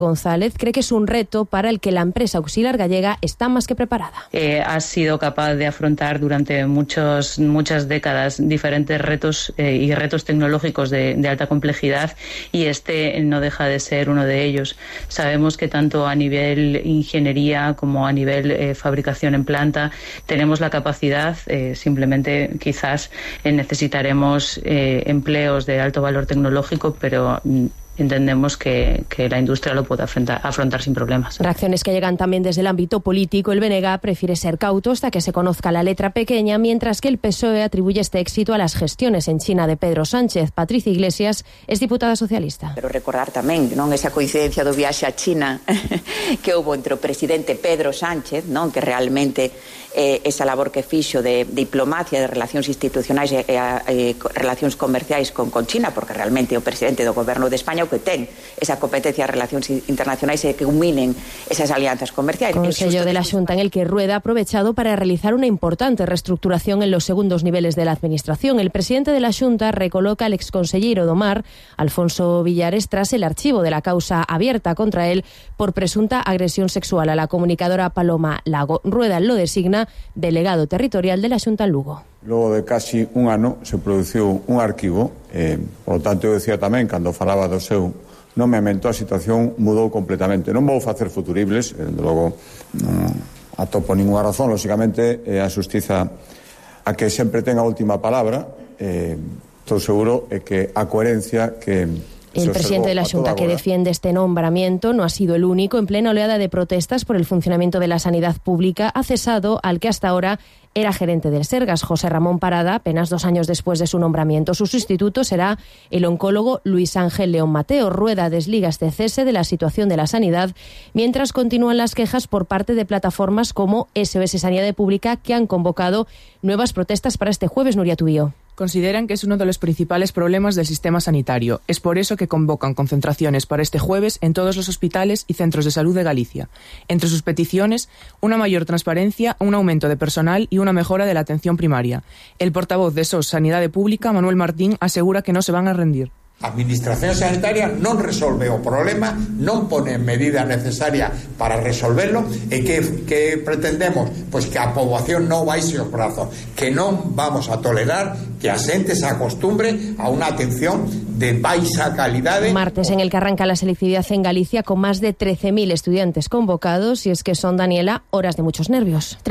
González cree que es un reto para el que la empresa auxiliar gallega está más que preparada. Ha sido capaz de afrontar durante muchas décadas diferentes retos y retos tecnológicos de alta complejidad, y este no deja de ser uno de ellos. Sabemos que tanto a nivel ingeniería como a nivel fabricación en planta tenemos la capacidad, simplemente quizás necesitaremos empleos de alto valor tecnológico, pero entendemos que la industria lo puede afrontar sin problemas. Reacciones que llegan también desde el ámbito político. El BNG prefiere ser cauto hasta que se conozca la letra pequeña, mientras que el PSOE atribuye este éxito a las gestiones en China de Pedro Sánchez. Patricia Iglesias es diputada socialista. Pero recordar tamén, non, esa coincidencia do viaxe a China que houbo entre o presidente Pedro Sánchez, non, que realmente esa labor que fixo de diplomacia, de relacións institucionais e relacións comerciais con China, porque realmente o presidente do goberno de España o que ten esa competencia de relacións internacionais e que culminen esas alianzas comerciais. Consello de la Xunta en el que Rueda ha aprovechado para realizar una importante reestructuración en los segundos niveles de la administración. El presidente de la Xunta recoloca al exconselleiro do Mar, Alfonso Villares, tras el archivo de la causa abierta contra él por presunta agresión sexual a la comunicadora Paloma Lago. Rueda lo designa delegado territorial de la Xunta en Lugo. Logo de casi un ano se produciu un arquivo, por lo tanto eu decía tamén, cando falaba do seu nomeamento, a situación mudou completamente. Non vou facer futuribles, logo non atopo ninguna razón, lógicamente a xustiza a que sempre ten a última palabra, estou seguro que a coherencia que el presidente de la Xunta, que defiende este nombramiento, no ha sido el único. En plena oleada de protestas por el funcionamiento de la sanidad pública, ha cesado al que hasta ahora era gerente del Sergas, José Ramón Parada, apenas 2 años después de su nombramiento. Su sustituto será el oncólogo Luis Ángel León Mateo. Rueda desliga este cese de la situación de la sanidad, mientras continúan las quejas por parte de plataformas como SOS Sanidad Pública, que han convocado nuevas protestas para este jueves. Nuria Tubío. Consideran que es uno de los principales problemas del sistema sanitario. Es por eso que convocan concentraciones para este jueves en todos los hospitales y centros de salud de Galicia. Entre sus peticiones, una mayor transparencia, un aumento de personal y una mejora de la atención primaria. El portavoz de SOS Sanidade Pública, Manuel Martín, asegura que no se van a rendir. A Administración Sanitaria non resolve o problema, non pone medida necesaria para resolverlo, e que pretendemos? Pois que a poboación non baixe os brazos, que non vamos a tolerar que a xente se acostumbre a unha atención de baixa calidade. Martes en el que arranca la selectividad en Galicia con más de 13.000 estudiantes convocados, y es que son, Daniela, horas de muchos nervios.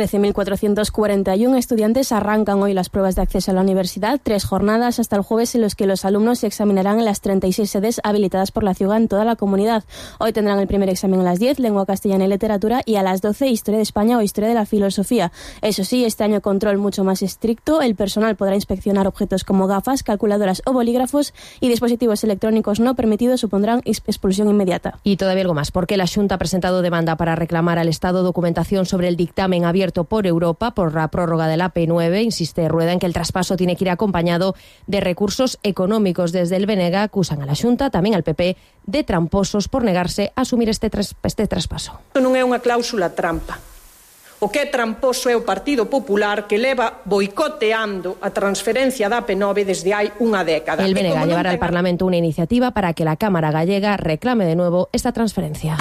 13.441 estudiantes arrancan hoy las pruebas de acceso a la universidad, 3 jornadas hasta el jueves en los que los alumnos se examinarán en las 36 sedes habilitadas por la ciudad en toda la comunidad. Hoy tendrán el primer examen a las 10, lengua castellana y literatura, y a las 12, historia de España o historia de la filosofía. Eso sí, este año control mucho más estricto. El personal podrá inspeccionar objetos como gafas, calculadoras o bolígrafos, y dispositivos electrónicos no permitidos supondrán expulsión inmediata. Y todavía algo más, porque la Xunta ha presentado demanda para reclamar al Estado documentación sobre el dictamen abierto por Europa por la prórroga de la P9. Insiste Rueda en que el traspaso tiene que ir acompañado de recursos económicos. Desde el BNG acusan a la Xunta, tamén al PP, de tramposos por negarse a asumir este traspaso. Non é unha cláusula trampa. O que é tramposo é o Partido Popular, que leva boicoteando a transferencia da P9 desde hai unha década. El BNG llevará al Parlamento una iniciativa para que la Cámara gallega reclame de nuevo esta transferencia.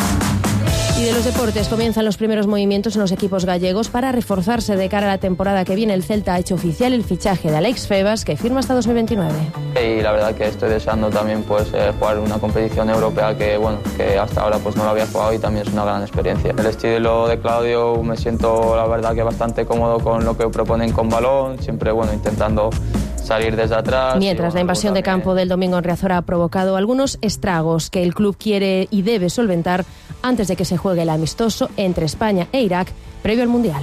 Y de los deportes, comienzan los primeros movimientos en los equipos gallegos para reforzarse de cara a la temporada que viene. El Celta ha hecho oficial el fichaje de Alex Febas, que firma hasta 2029. Y la verdad que estoy deseando también jugar una competición europea que hasta ahora no lo había jugado, y también es una gran experiencia. El estilo de Claudio, me siento la verdad que bastante cómodo con lo que proponen con balón, siempre intentando salir desde atrás. Mientras la invasión de campo del domingo en Riazor ha provocado algunos estragos que el club quiere y debe solventar antes de que se juegue el amistoso entre España e Irak previo al Mundial.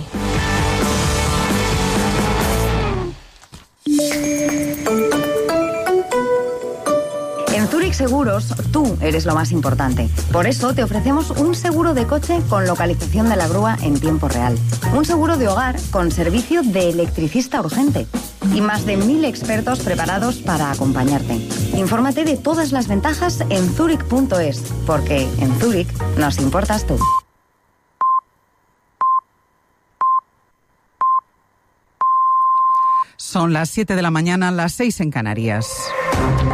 En Zurich Seguros, tú eres lo más importante. Por eso te ofrecemos un seguro de coche con localización de la grúa en tiempo real. Un seguro de hogar con servicio de electricista urgente. Y más de 1.000 expertos preparados para acompañarte. Infórmate de todas las ventajas en zurich.es, porque en Zurich nos importas tú. Son las 7 de la mañana, las 6 en Canarias.